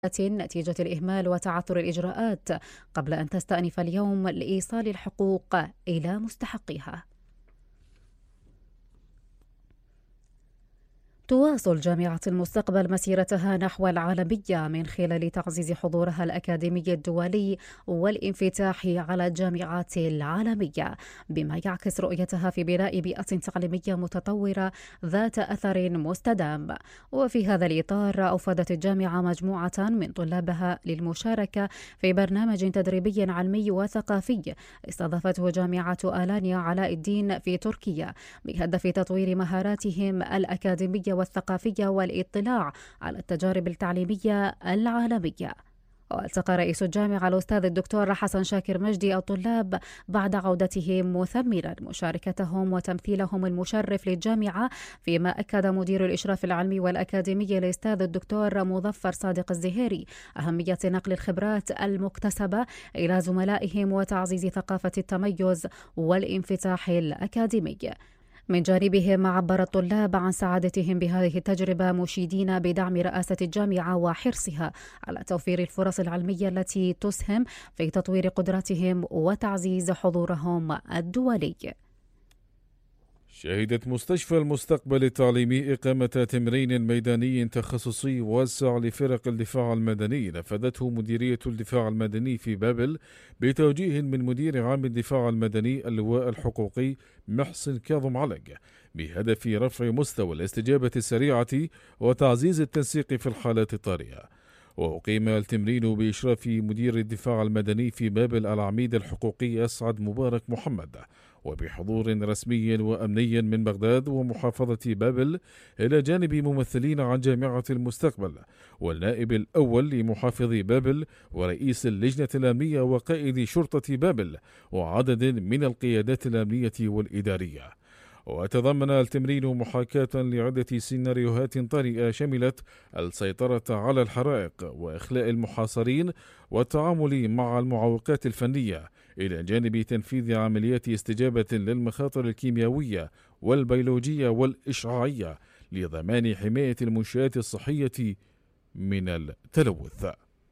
نتيجة الإهمال وتعثر الإجراءات قبل أن تستأنف اليوم لإيصال الحقوق إلى مستحقيها. تواصل جامعة المستقبل مسيرتها نحو العالمية من خلال تعزيز حضورها الأكاديمي الدولي والانفتاح على الجامعات العالمية، بما يعكس رؤيتها في بناء بيئة تعليمية متطورة ذات أثر مستدام. وفي هذا الإطار أوفدت الجامعة مجموعة من طلابها للمشاركة في برنامج تدريبي علمي وثقافي استضافته جامعة آلانيا علاء الدين في تركيا بهدف تطوير مهاراتهم الأكاديمية والثقافية والاطلاع على التجارب التعليمية العالمية. والتقى رئيس الجامعة الأستاذ الدكتور حسن شاكر مجدي الطلاب بعد عودتهم مثمرا مشاركتهم وتمثيلهم المشرف للجامعة، فيما أكد مدير الإشراف العلمي والأكاديمي الأستاذ الدكتور مظفر صادق الزهيري أهمية نقل الخبرات المكتسبة إلى زملائهم وتعزيز ثقافة التميز والانفتاح الأكاديمي. من جانبهم عبر الطلاب عن سعادتهم بهذه التجربة، مشيدين بدعم رئاسة الجامعة وحرصها على توفير الفرص العلمية التي تسهم في تطوير قدراتهم وتعزيز حضورهم الدولي. شهدت مستشفى المستقبل التعليمي إقامة تمرين ميداني تخصصي واسع لفرق الدفاع المدني نفذته مديرية الدفاع المدني في بابل بتوجيه من مدير عام الدفاع المدني اللواء الحقوقي محسن كاظم علق، بهدف رفع مستوى الاستجابة السريعة وتعزيز التنسيق في الحالات الطارئة. وأقيم التمرين بإشراف مدير الدفاع المدني في بابل العميد الحقوقي أسعد مبارك محمد، وبحضور رسمي وأمني من بغداد ومحافظة بابل، إلى جانب ممثلين عن جامعة المستقبل والنائب الأول لمحافظ بابل ورئيس اللجنة الأمنية وقائد شرطة بابل وعدد من القيادات الأمنية والإدارية. وتضمن التمرين محاكاة لعدة سيناريوهات طارئة شملت السيطرة على الحرائق وإخلاء المحاصرين والتعامل مع المعوقات الفنية، إلى جانب تنفيذ عمليات استجابة للمخاطر الكيميائية والبيولوجية والإشعاعية لضمان حماية المنشآت الصحية من التلوث.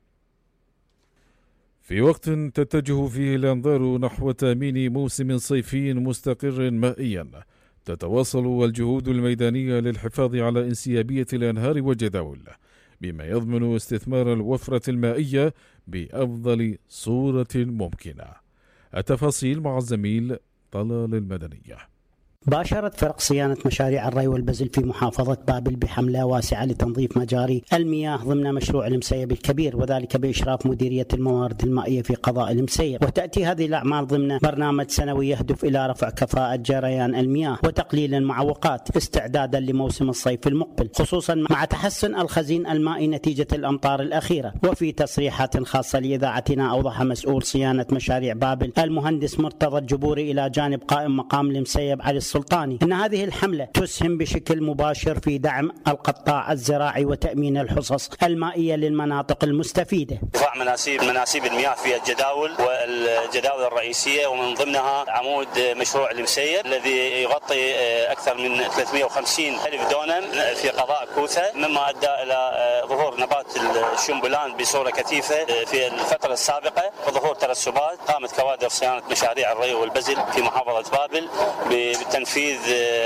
في وقت تتجه فيه الأنظار نحو تأمين موسم صيفي مستقر مائيا، تتواصل الجهود الميدانية للحفاظ على انسيابية الأنهار والجداول، بما يضمن استثمار الوفرة المائية بأفضل صورة ممكنة. التفاصيل مع الزميل طلال المدنية. باشرت فرق صيانة مشاريع الري والبزل في محافظة بابل بحملة واسعة لتنظيف مجاري المياه ضمن مشروع المسيب الكبير، وذلك بإشراف مديرية الموارد المائية في قضاء المسيب. وتأتي هذه الأعمال ضمن برنامج سنوي يهدف إلى رفع كفاءة جريان المياه وتقليل المعوقات استعدادا لموسم الصيف المقبل، خصوصا مع تحسن الخزين المائي نتيجة الأمطار الأخيرة. وفي تصريحات خاصة لإذاعتنا أوضح مسؤول صيانة مشاريع بابل المهندس مرتضى الجبوري إلى جانب قائم مقام المسيب علي السلطاني أن هذه الحملة تسهم بشكل مباشر في دعم القطاع الزراعي وتأمين الحصص المائية للمناطق المستفيدة. رفع مناسيب المياه في الجداول والجداول الرئيسية، ومن ضمنها عمود مشروع المسيب الذي يغطي أكثر من 350 ألف دونم في قضاء كوثة، مما أدى إلى ظهور نبات الشمبلان بصورة كثيفة في الفترة السابقة وظهور ترسبات. قامت كوادر صيانة مشاريع الري والبزل في محافظة بابل بتنفيذ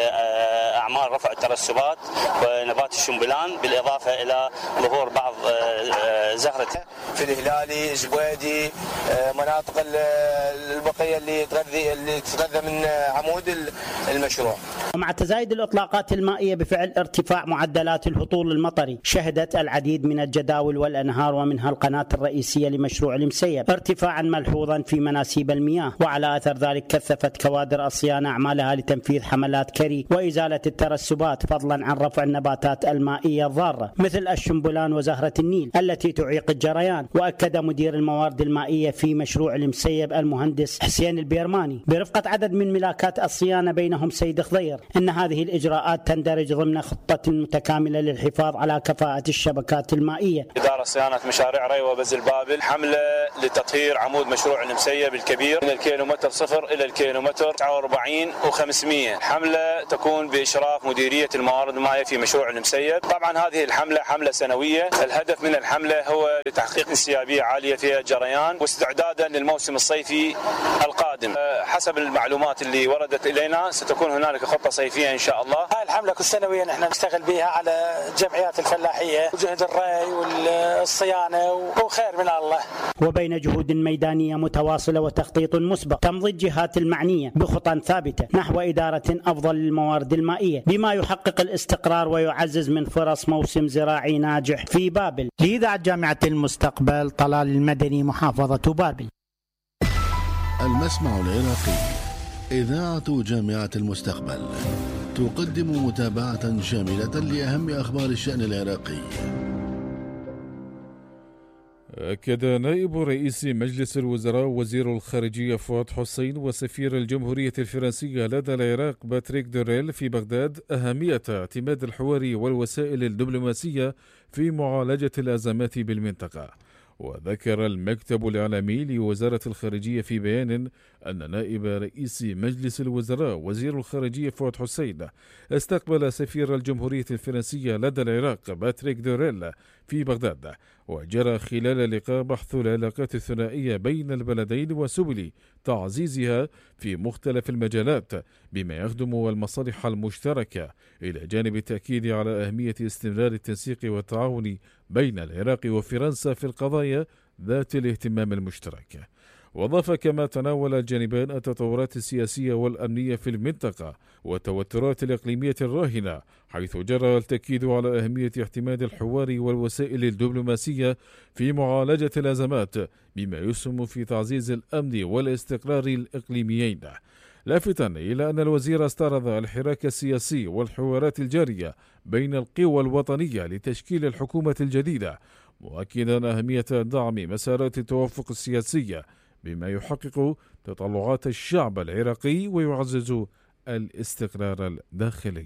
أعمال رفع الترسبات ونبات الشمبلان، بالإضافة إلى ظهور بعض زهرته في الهلالي، زبيدي، مناطق البقية اللي تتغذى من عمود المشروع. ومع تزايد الإطلاقات المائية بفعل ارتفاع معدلات الهطول المطري، شهدت العديد من الجداول والأنهار ومنها القناة الرئيسية لمشروع المسيب ارتفاعا ملحوظا في مناسيب المياه. وعلى أثر ذلك كثفت كوادر الصيانة أعمالها لتنفيذ حملات كري وإزالة الترسبات، فضلا عن رفع النباتات المائية الضارة مثل الشمبلان وزهرة النيل التي تعيق الجريان. وأكد مدير الموارد المائية في مشروع المسيب المهندس حسين البيرماني برفقة عدد من ملاكات الصيانة بينهم سيد خضير أن هذه الإجراءات تندرج ضمن خطة متكاملة للحفاظ على كفاءة الشبكات المائية. إدارة صيانة مشاريع ري وبزل بابل حملة لتطهير عمود مشروع المسيب الكبير من الكيلومتر 0 إلى الكيلومتر 49 و500. حملة تكون بإشراف مديرية الموارد المائية في مشروع المسيب. طبعا هذه الحملة حملة سنوية، الهدف من الحملة هو لتحقيق انسيابية عالية في الجريان واستعدادا للموسم الصيفي القادم. حسب المعلومات اللي وردت إلينا ستكون هنالك خطة صيفية إن شاء الله. هاي الحملة كل سنويا نحن نشتغل بها على جمعيات الفلاحية وجهد الري والصيانة وخير من الله. وبين جهود ميدانية متواصلة وتخطيط مسبق تمضي الجهات المعنية بخطى ثابتة نحو إدارة أفضل للموارد المائية بما يحقق الاستقرار ويعزز من فرص موسم زراعي ناجح في بابل. لإذاعة جامعة المستقبل، طلال المدني، محافظة بابل. المسمع العراقي، إذاعة جامعة المستقبل، تقدم متابعة شاملة لأهم أخبار الشأن العراقي. أكد نائب رئيس مجلس الوزراء وزير الخارجية فؤاد حسين وسفير الجمهورية الفرنسية لدى العراق باتريك دوريل في بغداد أهمية اعتماد الحوار والوسائل الدبلوماسية في معالجة الأزمات بالمنطقة. وذكر المكتب الإعلامي لوزارة الخارجية في بيان أن نائب رئيس مجلس الوزراء وزير الخارجية فؤاد حسين استقبل سفير الجمهورية الفرنسية لدى العراق باتريك دوريل في بغداد، وجرى خلال اللقاء بحث العلاقات الثنائية بين البلدين وسبل تعزيزها في مختلف المجالات بما يخدم المصالح المشتركة، إلى جانب التأكيد على أهمية استمرار التنسيق والتعاون بين العراق وفرنسا في القضايا ذات الاهتمام المشترك. وضاف كما تناول الجانبان التطورات السياسية والأمنية في المنطقة والتوترات الإقليمية الراهنة، حيث جرى التأكيد على أهمية اعتماد الحوار والوسائل الدبلوماسية في معالجة الأزمات بما يسهم في تعزيز الأمن والاستقرار الإقليميين، لافتا إلى أن الوزير استعرض الحراك السياسي والحوارات الجارية بين القوى الوطنية لتشكيل الحكومة الجديدة، مؤكدا أهمية دعم مسارات التوافق السياسية بما يحقق تطلعات الشعب العراقي ويعزز الاستقرار الداخلي.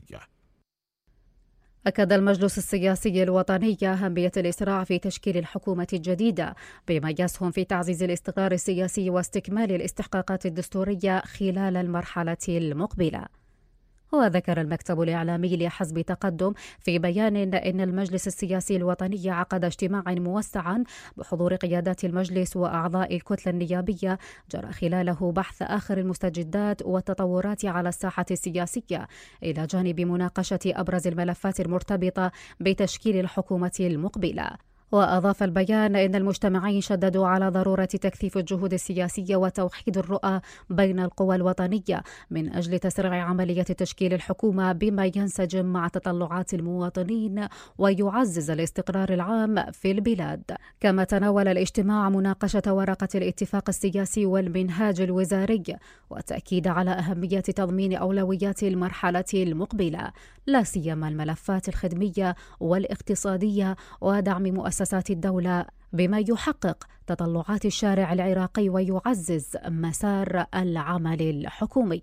أكد المجلس السياسي الوطني أهمية الإسراع في تشكيل الحكومة الجديدة بما يسهم في تعزيز الاستقرار السياسي واستكمال الاستحقاقات الدستورية خلال المرحلة المقبلة. وذكر المكتب الإعلامي لحزب تقدم في بيان إن المجلس السياسي الوطني عقد اجتماعا موسعا بحضور قيادات المجلس وأعضاء الكتلة النيابية جرى خلاله بحث آخر المستجدات والتطورات على الساحة السياسية، إلى جانب مناقشة أبرز الملفات المرتبطة بتشكيل الحكومة المقبلة. وأضاف البيان إن المجتمعين شددوا على ضرورة تكثيف الجهود السياسية وتوحيد الرؤى بين القوى الوطنية من أجل تسريع عملية تشكيل الحكومة بما ينسجم مع تطلعات المواطنين ويعزز الاستقرار العام في البلاد. كما تناول الاجتماع مناقشة ورقة الاتفاق السياسي والمنهاج الوزاري والتأكيد على أهمية تضمين أولويات المرحلة المقبلة، لا سيما الملفات الخدمية والاقتصادية ودعم مؤسسات الدولة بما يحقق تطلعات الشارع العراقي ويعزز مسار العمل الحكومي.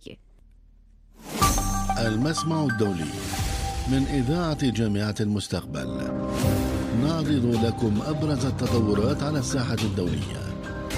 المسمع الدولي من إذاعة جامعة المستقبل، نعرض لكم أبرز التطورات على الساحة الدولية.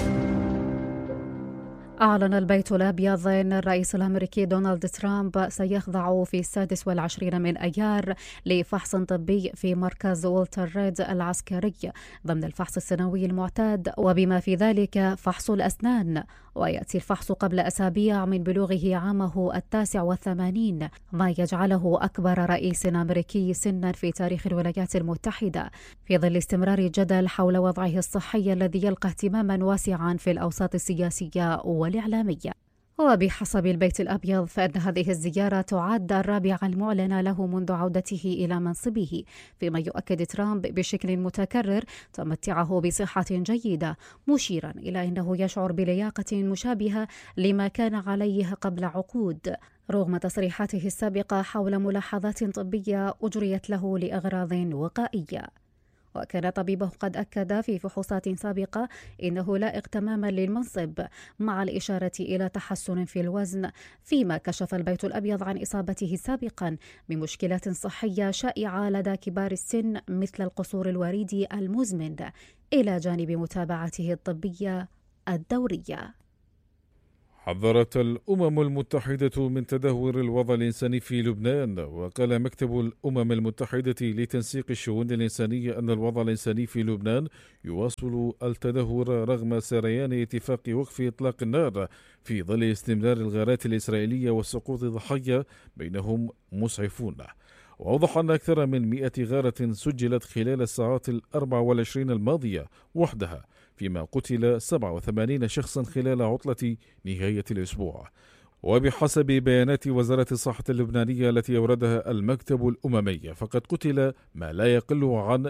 أعلن البيت الأبيض أن الرئيس الأمريكي دونالد ترامب سيخضع في 26 من أيار لفحص طبي في مركز والتر ريد العسكري ضمن الفحص السنوي المعتاد، وبما في ذلك فحص الأسنان. ويأتي الفحص قبل أسابيع من بلوغه عامه 89، ما يجعله أكبر رئيس أمريكي سنا في تاريخ الولايات المتحدة، في ظل استمرار الجدل حول وضعه الصحي الذي يلقى اهتماما واسعا في الأوساط السياسية والإعلامية. وبحسب البيت الأبيض فإن هذه الزيارة تعد الرابعة المعلنة له منذ عودته إلى منصبه، فيما يؤكد ترامب بشكل متكرر تمتعه بصحة جيدة، مشيرا إلى أنه يشعر بلياقة مشابهة لما كان عليه قبل عقود، رغم تصريحاته السابقة حول ملاحظات طبية أجريت له لأغراض وقائية. وكان طبيبه قد أكد في فحوصات سابقة إنه لائق تماما للمنصب، مع الإشارة إلى تحسن في الوزن، فيما كشف البيت الأبيض عن إصابته سابقا بمشكلات صحية شائعة لدى كبار السن مثل القصور الوريدي المزمن، إلى جانب متابعته الطبية الدورية. حذرت الأمم المتحدة من تدهور الوضع الإنساني في لبنان. وقال مكتب الأمم المتحدة لتنسيق الشؤون الإنسانية أن الوضع الإنساني في لبنان يواصل التدهور رغم سريان اتفاق وقف إطلاق النار في ظل استمرار الغارات الإسرائيلية وسقوط ضحايا بينهم مسعفون. وأوضح أن أكثر من 100 غارة سجلت خلال الساعات 24 الماضية وحدها، فيما قتل 87 شخصا خلال عطلة نهاية الأسبوع. وبحسب بيانات وزارة الصحة اللبنانية التي أوردها المكتب الأممي، فقد قتل ما لا يقل عن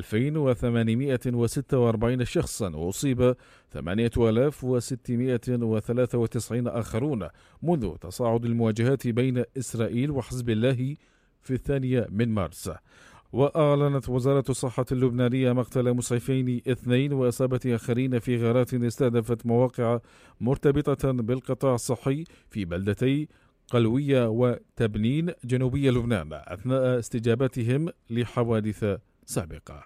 2846 شخصا، وأصيب 8693 آخرون منذ تصاعد المواجهات بين إسرائيل وحزب الله في 2 مارس. وأعلنت وزارة الصحة اللبنانية مقتل مسعفين 2 وإصابة آخرين في غارات استهدفت مواقع مرتبطة بالقطاع الصحي في بلدتي قلوية وتبنين جنوبي لبنان أثناء استجابتهم لحوادث سابقة.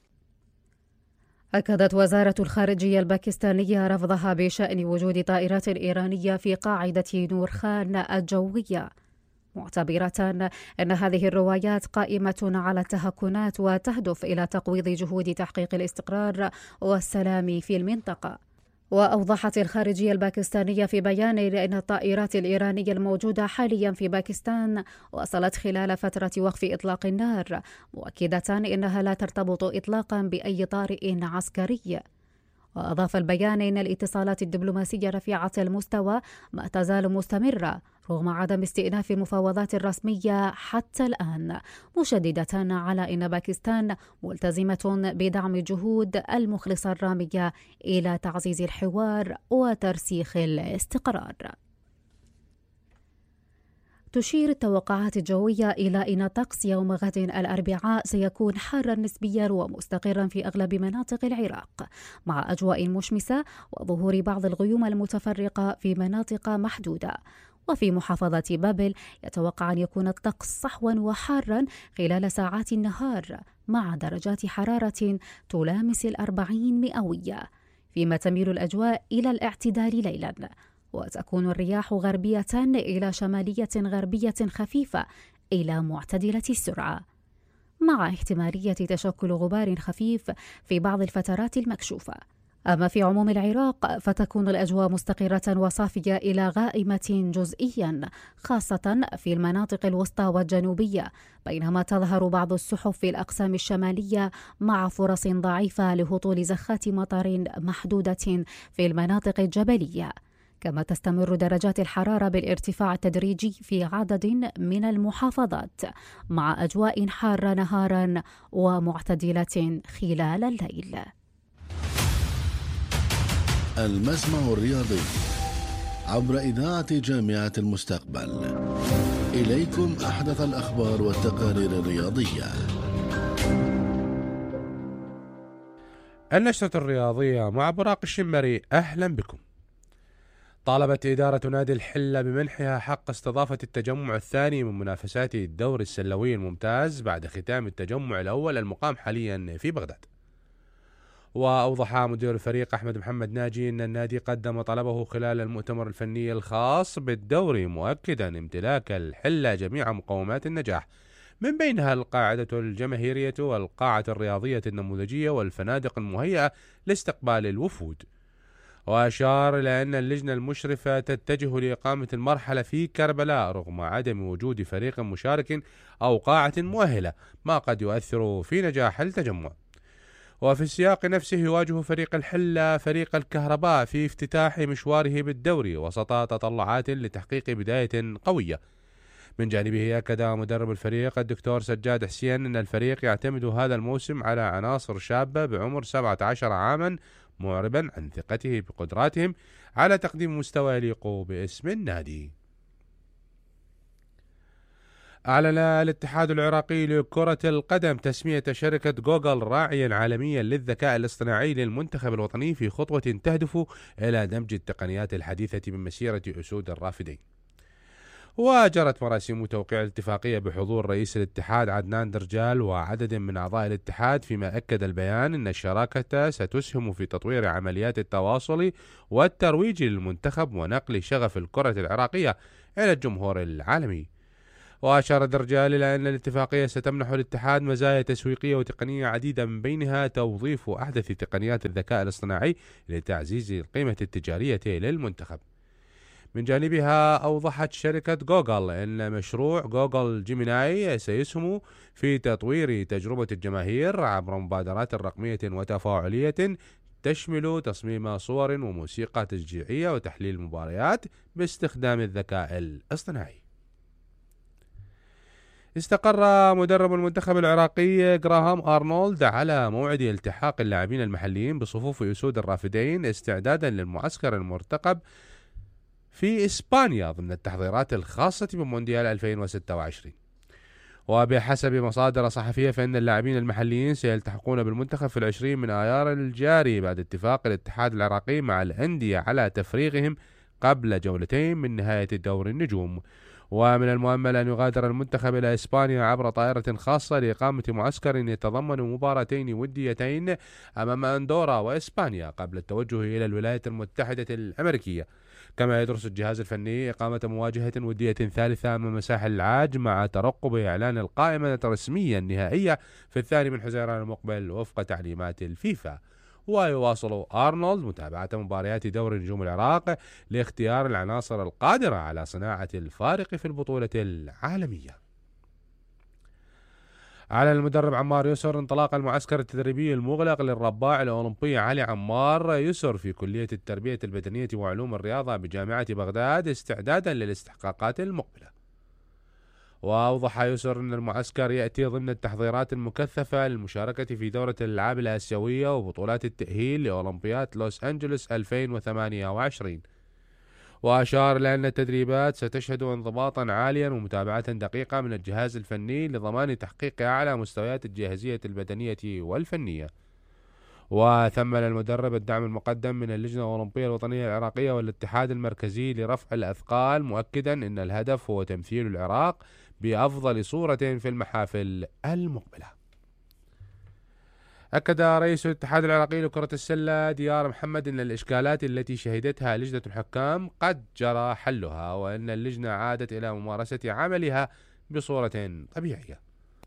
أكدت وزارة الخارجية الباكستانية رفضها بشأن وجود طائرات إيرانية في قاعدة نور خان الجوية، معتبرة أن هذه الروايات قائمة على التهكنات وتهدف إلى تقويض جهود تحقيق الاستقرار والسلام في المنطقة. وأوضحت الخارجية الباكستانية في بيان أن الطائرات الإيرانية الموجودة حاليا في باكستان وصلت خلال فترة وقف إطلاق النار، مؤكدة أنها لا ترتبط إطلاقا بأي طارئ عسكري. وأضاف البيان أن الاتصالات الدبلوماسية رفيعة المستوى ما تزال مستمرة رغم عدم استئناف المفاوضات الرسمية حتى الآن، مشددة على أن باكستان ملتزمة بدعم الجهود المخلصة الرامية إلى تعزيز الحوار وترسيخ الاستقرار. تشير التوقعات الجوية إلى أن الطقس يوم غد الأربعاء سيكون حارا نسبيا ومستقرا في أغلب مناطق العراق، مع أجواء مشمسة وظهور بعض الغيوم المتفرقة في مناطق محدودة. وفي محافظة بابل يتوقع أن يكون الطقس صحوا وحارا خلال ساعات النهار، مع درجات حرارة تلامس 40 مئوية، فيما تميل الأجواء إلى الاعتدال ليلا، وتكون الرياح غربية إلى شمالية غربية خفيفة إلى معتدلة السرعة، مع احتمالية تشكل غبار خفيف في بعض الفترات المكشوفة. أما في عموم العراق فتكون الأجواء مستقرة وصافية إلى غائمة جزئيا، خاصة في المناطق الوسطى والجنوبية، بينما تظهر بعض السحب في الأقسام الشمالية مع فرص ضعيفة لهطول زخات مطر محدودة في المناطق الجبلية. كما تستمر درجات الحرارة بالارتفاع التدريجي في عدد من المحافظات، مع أجواء حارة نهارا ومعتدلة خلال الليل. المسمع الرياضي عبر إذاعة جامعة المستقبل. إليكم أحدث الأخبار والتقارير الرياضية. النشرة الرياضية مع براق الشمري، أهلا بكم. طالبت إدارة نادي الحلة بمنحها حق استضافة التجمع الثاني من منافسات الدوري السلوي الممتاز بعد ختام التجمع الأول المقام حاليا في بغداد. وأوضح مدير الفريق أحمد محمد ناجي أن النادي قدم طلبه خلال المؤتمر الفني الخاص بالدوري، مؤكدا امتلاك الحلة جميع مقومات النجاح، من بينها القاعدة الجماهيرية والقاعة الرياضية النموذجية والفنادق المهيئة لاستقبال الوفود. وأشار إلى أن اللجنة المشرفة تتجه لإقامة المرحلة في كربلاء رغم عدم وجود فريق مشارك أو قاعة مؤهلة، ما قد يؤثر في نجاح التجمع. وفي السياق نفسه يواجه فريق الحلة فريق الكهرباء في افتتاح مشواره بالدوري وسط تطلعات لتحقيق بداية قوية. من جانبه أكد مدرب الفريق الدكتور سجاد حسين أن الفريق يعتمد هذا الموسم على عناصر شابة بعمر 17 عاما، معربا عن ثقته بقدراتهم على تقديم مستوى يليق باسم النادي. أعلن الاتحاد العراقي لكرة القدم تسمية شركة جوجل راعيا عالميا للذكاء الاصطناعي للمنتخب الوطني في خطوة تهدف إلى دمج التقنيات الحديثة من مسيرة أسود الرافدين. وجرت مراسم توقيع الاتفاقية بحضور رئيس الاتحاد عدنان درجال وعدد من أعضاء الاتحاد، فيما أكد البيان أن الشراكة ستسهم في تطوير عمليات التواصل والترويج للمنتخب ونقل شغف الكرة العراقية إلى الجمهور العالمي. وأشار درجال إلى أن الاتفاقية ستمنح الاتحاد مزايا تسويقية وتقنية عديدة، من بينها توظيف أحدث تقنيات الذكاء الاصطناعي لتعزيز القيمة التجارية للمنتخب. من جانبها أوضحت شركة جوجل أن مشروع جوجل جيميناي سيسهم في تطوير تجربة الجماهير عبر مبادرات رقمية وتفاعلية تشمل تصميم صور وموسيقى تشجيعية وتحليل مباريات باستخدام الذكاء الاصطناعي. استقر مدرب المنتخب العراقي جراهام أرنولد على موعد التحاق اللاعبين المحليين بصفوف أسود الرافدين استعدادا للمعسكر المرتقب في إسبانيا ضمن التحضيرات الخاصة بمونديال 2026. وبحسب مصادر صحفية فإن اللاعبين المحليين سيلتحقون بالمنتخب في 20 من آيار الجاري بعد اتفاق الاتحاد العراقي مع الأندية على تفريغهم قبل جولتين من نهاية دور النجوم. ومن المؤمل أن يغادر المنتخب إلى إسبانيا عبر طائرة خاصة لإقامة معسكر يتضمن مباراتين وديتين أمام أندورا وإسبانيا قبل التوجه إلى الولايات المتحدة الأمريكية. كما يدرس الجهاز الفني إقامة مواجهة ودية ثالثة أمام ساحل العاج مع ترقب إعلان القائمة الرسمية النهائية في 2 حزيران المقبل وفق تعليمات الفيفا. ويواصل أرنولد متابعة مباريات دوري نجوم العراق لاختيار العناصر القادرة على صناعة الفارق في البطولة العالمية. أعلن المدرب عمار يسر انطلاق المعسكر التدريبي المغلق للرباع الأولمبي علي عمار يسر في كلية التربية البدنية وعلوم الرياضة بجامعة بغداد استعدادا للاستحقاقات المقبلة. وأوضح يسر أن المعسكر يأتي ضمن التحضيرات المكثفة للمشاركة في دورة الألعاب الآسيوية وبطولات التأهيل لأولمبياد لوس أنجلوس 2028. وأشار إلى أن التدريبات ستشهد انضباطا عاليا ومتابعة دقيقة من الجهاز الفني لضمان تحقيق أعلى مستويات الجاهزية البدنية والفنية. وثمن المدرب الدعم المقدم من اللجنة الأولمبية الوطنية العراقية والاتحاد المركزي لرفع الأثقال، مؤكدا أن الهدف هو تمثيل العراق بأفضل صورة في المحافل المقبلة. أكد رئيس الاتحاد العراقي لكرة السلة ديار محمد أن الإشكالات التي شهدتها لجنة الحكام قد جرى حلها، وأن اللجنة عادت إلى ممارسة عملها بصورة طبيعية.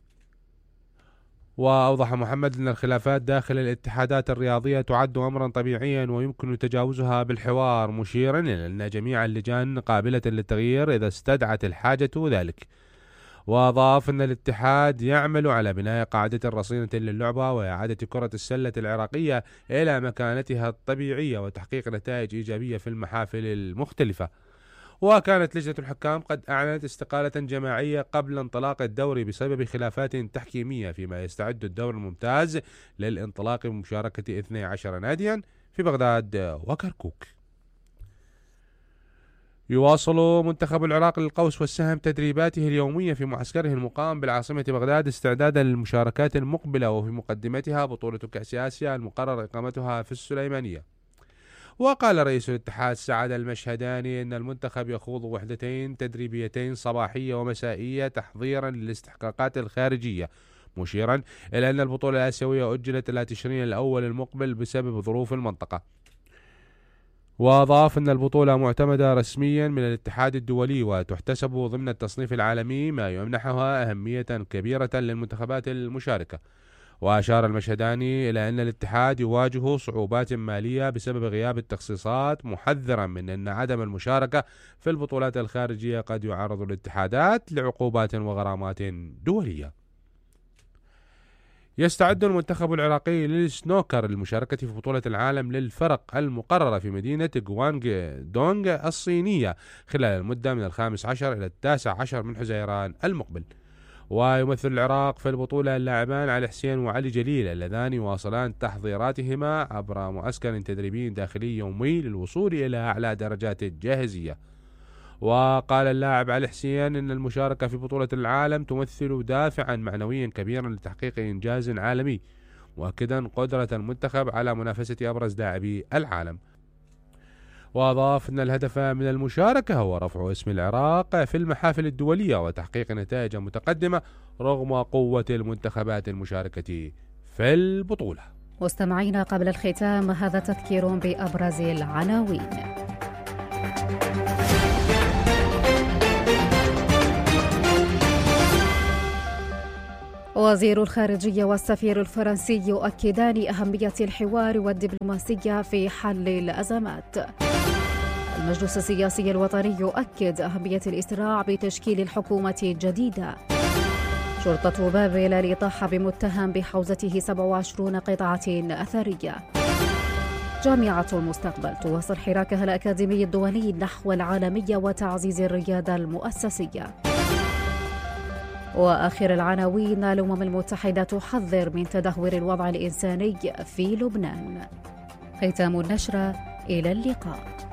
وأوضح محمد أن الخلافات داخل الاتحادات الرياضية تعد أمرا طبيعيا ويمكن تجاوزها بالحوار، مشيرا إلى أن جميع اللجان قابلة للتغيير إذا استدعت الحاجة ذلك. وأضاف أن الاتحاد يعمل على بناء قاعدة رصينة للعبة وإعادة كرة السلة العراقية إلى مكانتها الطبيعية وتحقيق نتائج إيجابية في المحافل المختلفة. وكانت لجنة الحكام قد أعلنت استقالة جماعية قبل انطلاق الدوري بسبب خلافات تحكيمية، فيما يستعد الدور الممتاز للانطلاق بمشاركة 12 ناديا في بغداد وكركوك. يواصل منتخب العراق للقوس والسهم تدريباته اليومية في معسكره المقام بالعاصمة بغداد استعدادا للمشاركات المقبلة، وفي مقدمتها بطولة كأس آسيا المقرر إقامتها في السليمانية. وقال رئيس الاتحاد سعد المشهداني أن المنتخب يخوض وحدتين تدريبيتين صباحية ومسائية تحضيرا للاستحقاقات الخارجية، مشيرا إلى أن البطولة الآسيوية أجلت إلى تشرين الأول المقبل بسبب ظروف المنطقة. وأضاف أن البطولة معتمدة رسميا من الاتحاد الدولي وتحتسب ضمن التصنيف العالمي، ما يمنحها أهمية كبيرة للمنتخبات المشاركة. وأشار المشهداني إلى أن الاتحاد يواجه صعوبات مالية بسبب غياب التخصيصات، محذرا من أن عدم المشاركة في البطولات الخارجية قد يعرض الاتحادات لعقوبات وغرامات دولية. يستعد المنتخب العراقي للسنوكر للمشاركة في بطولة العالم للفرق المقررة في مدينة غوانغ دونغ الصينية خلال المدة من 15 إلى 19 من حزيران المقبل. ويمثل العراق في البطولة اللاعبان علي حسين وعلي جليل اللذان يواصلان تحضيراتهما عبر معسكر تدريبي داخلي يومي للوصول إلى أعلى درجات الجاهزية. وقال اللاعب علي حسين إن المشاركة في بطولة العالم تمثل دافعا معنويا كبيرا لتحقيق إنجاز عالمي، مؤكدا قدرة المنتخب على منافسة أبرز لاعبي العالم. وأضاف أن الهدف من المشاركة هو رفع اسم العراق في المحافل الدولية وتحقيق نتائج متقدمة رغم قوة المنتخبات المشاركة في البطولة. مستمعينا، قبل الختام هذا تذكير بأبرز العناوين. وزير الخارجية والسفير الفرنسي يؤكدان أهمية الحوار والدبلوماسية في حل الأزمات. المجلس السياسي الوطني يؤكد أهمية الإسراع بتشكيل الحكومة الجديدة. شرطة بابل لطاح بمتهم بحوزته 27 قطعة أثرية. جامعة المستقبل تواصل حراكها الأكاديمي الدولي نحو العالمية وتعزيز الريادة المؤسسية. وآخر العناوين، الأمم المتحدة تحذر من تدهور الوضع الإنساني في لبنان. ختام النشرة، إلى اللقاء.